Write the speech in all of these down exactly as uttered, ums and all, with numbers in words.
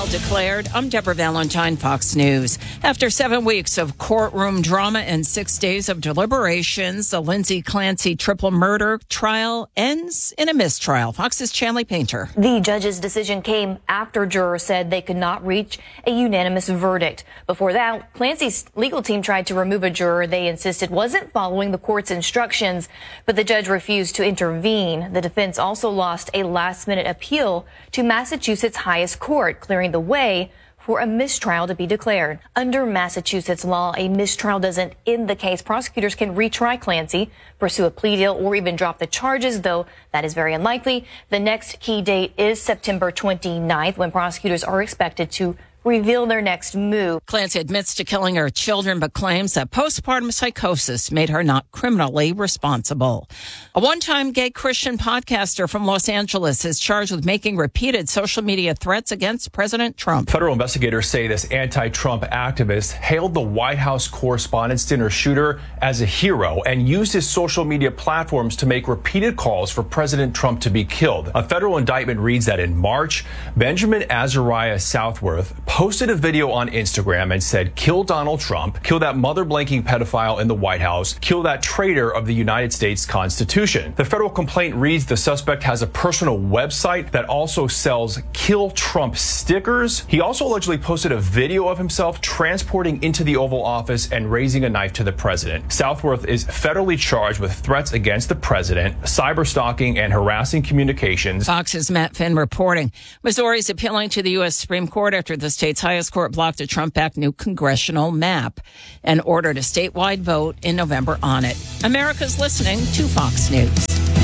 declared. I'm Deborah Valentine, Fox News. After seven weeks of courtroom drama and six days of deliberations, the Lindsay Clancy triple murder trial ends in a mistrial. Fox's Chanley Painter. The judge's decision came after jurors said they could not reach a unanimous verdict. Before that, Clancy's legal team tried to remove a juror they insisted wasn't following the court's instructions, but the judge refused to intervene. The defense also lost a last-minute appeal to Massachusetts' highest court, clearing the way for a mistrial to be declared. Under Massachusetts law, a mistrial doesn't end the case. Prosecutors can retry Clancy, pursue a plea deal, or even drop the charges, though that is very unlikely. The next key date is September twenty-ninth, when prosecutors are expected to reveal their next move. Clancy admits to killing her children, but claims that postpartum psychosis made her not criminally responsible. A one-time gay Christian podcaster from Los Angeles is charged with making repeated social media threats against President Trump. Federal investigators say this anti-Trump activist hailed the White House Correspondents' Dinner shooter as a hero and used his social media platforms to make repeated calls for President Trump to be killed. A federal indictment reads that in March, Benjamin Azariah Southworth posted a video on Instagram and said, "Kill Donald Trump, kill that mother-blanking pedophile in the White House, kill that traitor of the United States Constitution." The federal complaint reads the suspect has a personal website that also sells Kill Trump stickers. He also allegedly posted a video of himself transporting into the Oval Office and raising a knife to the president. Southworth is federally charged with threats against the president, cyber stalking, and harassing communications. Fox's Matt Finn reporting. Missouri's appealing to the U S Supreme Court after the state's highest court blocked a Trump-backed new congressional map and ordered a statewide vote in November on it. America's listening to Fox News.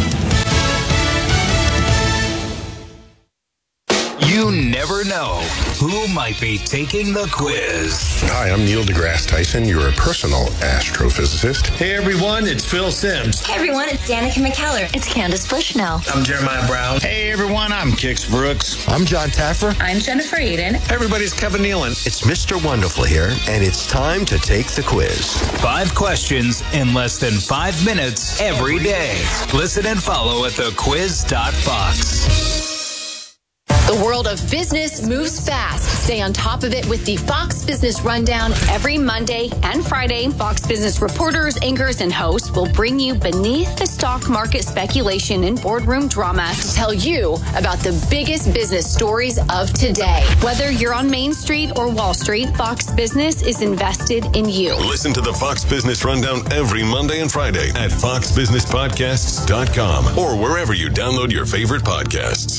You never know who might be taking the quiz. Hi, I'm Neil deGrasse Tyson, your personal astrophysicist. Hey everyone, it's Phil Simms. Hey everyone, it's Danica McKellar. It's Candace Bushnell. I'm Jeremiah Brown. Hey everyone, I'm Kix Brooks. I'm John Taffer. I'm Jennifer Aiden. Hey everybody, it's Kevin Nealon. It's Mister Wonderful here, and it's time to take the quiz. Five questions in less than five minutes every day. Listen and follow at the quiz dot fox. The world of business moves fast. Stay on top of it with the Fox Business Rundown every Monday and Friday. Fox Business reporters, anchors, and hosts will bring you beneath the stock market speculation and boardroom drama to tell you about the biggest business stories of today. Whether you're on Main Street or Wall Street, Fox Business is invested in you. Listen to the Fox Business Rundown every Monday and Friday at fox business podcasts dot com or wherever you download your favorite podcasts.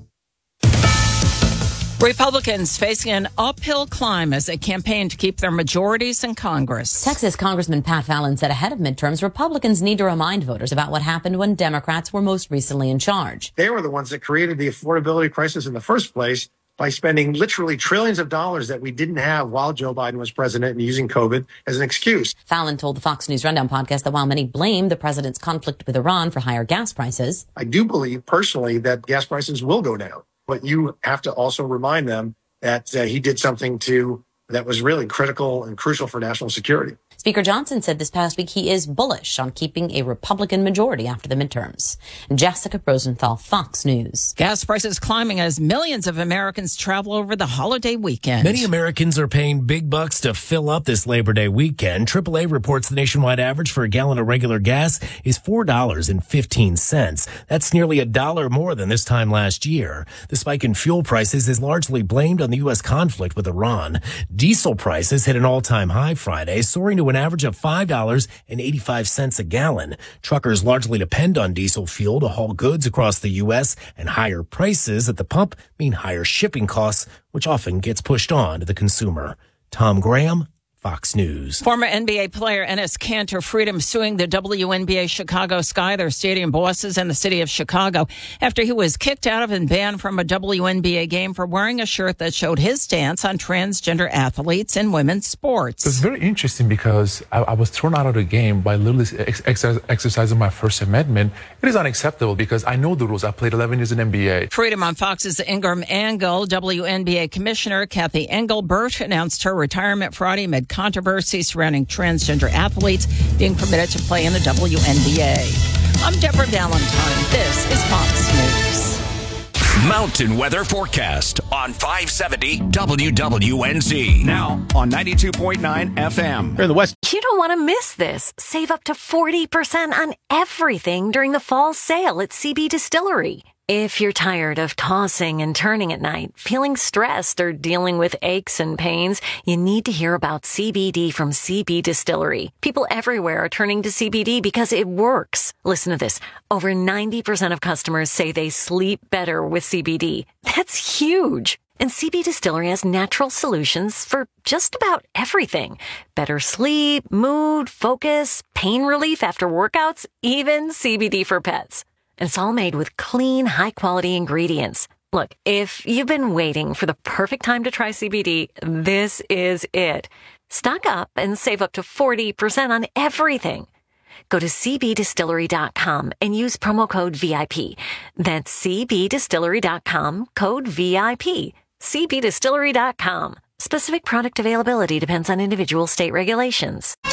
Republicans facing an uphill climb as they campaign to keep their majorities in Congress. Texas Congressman Pat Fallon said ahead of midterms, Republicans need to remind voters about what happened when Democrats were most recently in charge. They were the ones that created the affordability crisis in the first place by spending literally trillions of dollars that we didn't have while Joe Biden was president and using COVID as an excuse. Fallon told the Fox News Rundown podcast that while many blame the president's conflict with Iran for higher gas prices, I do believe personally that gas prices will go down. But you have to also remind them that uh, he did something to that was really critical and crucial for national security. Speaker Johnson said this past week he is bullish on keeping a Republican majority after the midterms. Jessica Rosenthal, Fox News. Gas prices climbing as millions of Americans travel over the holiday weekend. Many Americans are paying big bucks to fill up this Labor Day weekend. triple A reports the nationwide average for a gallon of regular gas is four dollars and fifteen cents. That's nearly a dollar more than this time last year. The spike in fuel prices is largely blamed on the U S conflict with Iran. Diesel prices hit an all-time high Friday, soaring to an average of five dollars and eighty-five cents a gallon. Truckers largely depend on diesel fuel to haul goods across the U S, and higher prices at the pump mean higher shipping costs, which often gets pushed on to the consumer. Tom Graham, Fox News. Former N B A player Enes Kanter Freedom suing the W N B A Chicago Sky, their stadium bosses, and the city of Chicago after he was kicked out of and banned from a W N B A game for wearing a shirt that showed his stance on transgender athletes in women's sports. It's very interesting because I, I was thrown out of the game by literally ex- ex- exercising my First Amendment. It is unacceptable because I know the rules. I played eleven years in N B A. Freedom on Fox's Ingram Angle. W N B A Commissioner Kathy Engelbert announced her retirement Friday amid controversy surrounding transgender athletes being permitted to play in the W N B A. I'm Deborah Valentine. This is Fox News. Mountain weather forecast on five seventy W W N Z. Now on ninety-two point nine F M. Here in the West. You don't want to miss this. Save up to forty percent on everything during the fall sale at C B Distillery. If you're tired of tossing and turning at night, feeling stressed, or dealing with aches and pains, you need to hear about C B D from C B Distillery. People everywhere are turning to C B D because it works. Listen to this. Over ninety percent of customers say they sleep better with C B D. That's huge. And C B Distillery has natural solutions for just about everything. Better sleep, mood, focus, pain relief after workouts, even C B D for pets. And it's all made with clean, high-quality ingredients. Look, if you've been waiting for the perfect time to try C B D, this is it. Stock up and save up to forty percent on everything. Go to c b distillery dot com and use promo code V I P. That's c b distillery dot com, code V I P. c b distillery dot com. Specific product availability depends on individual state regulations.